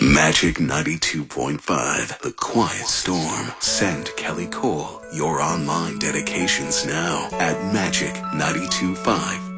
Magic 92.5, The Quiet Storm. Send Kelly Cole your online dedications now at magic925.com.